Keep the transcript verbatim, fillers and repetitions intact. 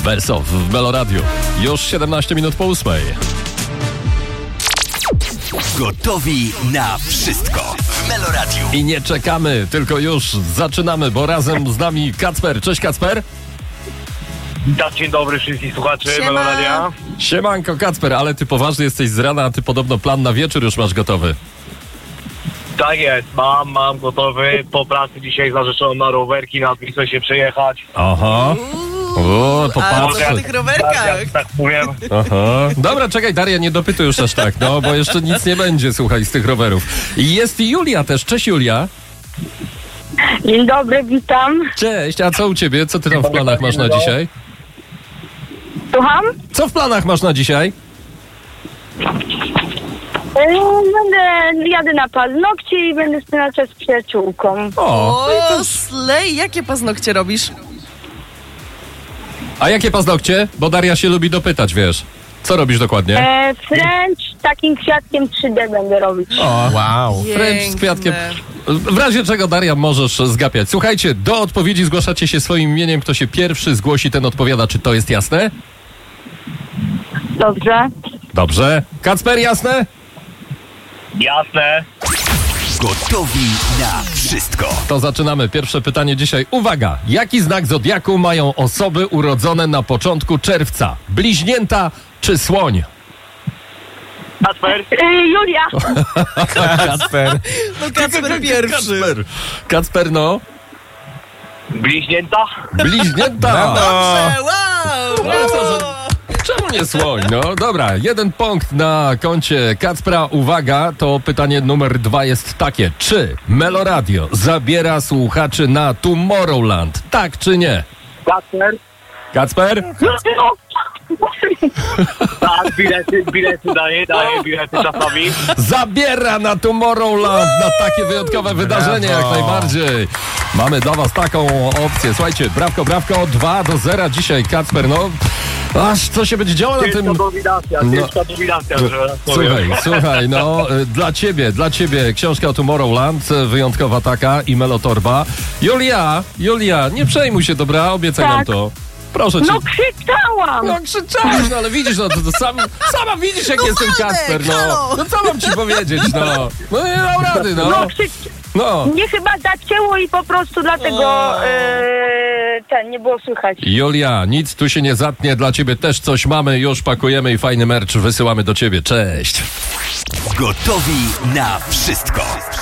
Verso w Meloradiu. Już siedemnaście minut po ósmej. Gotowi na wszystko w Meloradiu. I nie czekamy, tylko już zaczynamy, bo razem z nami Kacper. Cześć Kacper. Dzień dobry wszystkich słuchaczy Siema. Meloradia. Siemanko Kacper, ale ty poważny jesteś z rana, a ty podobno plan na wieczór już masz gotowy. Tak jest, mam, mam gotowy. Po pracy dzisiaj z narzeczoną na rowerki, na Wisłę się przejechać. Aha. O, A co popatrzę. na tych rowerkach? Tak, tak powiem. Aha. Dobra, czekaj Daria, nie dopytuj już aż tak, no, bo jeszcze nic nie będzie, słuchaj, z tych rowerów. I jest i Julia też. Cześć Julia. Dzień dobry, witam. Cześć, a co u ciebie? Co ty tam w planach masz na dzisiaj? Słucham? Co w planach masz na dzisiaj? Yy, Będę, jadę na paznokcie i będę spędzać czas z przyjaciółką. O, O, slej, jakie paznokcie robisz? a jakie paznokcie? Bo Daria się lubi dopytać, wiesz. Co robisz dokładnie? E, French takim kwiatkiem trzy D będę robić. O, Wow. French z kwiatkiem. W razie czego, Daria, możesz zgapiać. Słuchajcie, do odpowiedzi zgłaszacie się swoim imieniem. Kto się pierwszy zgłosi, ten odpowiada. Czy to jest jasne? Dobrze. Dobrze. Kacper, jasne? Jasne. Gotowi na wszystko. To zaczynamy. Pierwsze pytanie dzisiaj. Uwaga! Jaki znak zodiaku mają osoby urodzone na początku czerwca? Bliźnięta czy słoń? Kacper. Yy, Julia. Kacper. No Kacper pierwszy. Kacper. Kacper, no. Bliźnięta. Bliźnięta! Dobrze, wow! No co, że... Czemu nie słoń? No dobra, jeden punkt na koncie Kacpra. Uwaga, to pytanie numer dwa jest takie. Czy Meloradio zabiera słuchaczy na Tomorrowland? Tak czy nie? Kacper. Kacper? Tak, bilety, bilety daję, daję bilety czasami. Zabiera na Tomorrowland, na takie wyjątkowe wydarzenie jak najbardziej. Mamy dla was taką opcję. Słuchajcie, brawko, brawko, dwa do zera dzisiaj, Kacper, no. Aż co się będzie działo na Ciężka tym... dominacja, No. ciężka dominacja, że tak Słuchaj, powiem. słuchaj, no y, dla ciebie, dla ciebie książka o Tomorrowland, y, wyjątkowa taka i melotorba. Julia, Julia, nie przejmuj się, dobra? Obiecaj nam Tak. to. Proszę cię. No krzyczałam. No krzyczałeś, no ale widzisz, no to, to sam, sama widzisz jak No jestem Władek, Kacper, no. halo. No co mam ci powiedzieć, no. No nie dam rady, No no. krzycz... No. Mnie chyba zacięło i po prostu dlatego yy, ten, nie było słychać. Julia, nic tu się nie zatnie, dla ciebie też coś mamy, już pakujemy i fajny merch wysyłamy do ciebie. Cześć. Gotowi na wszystko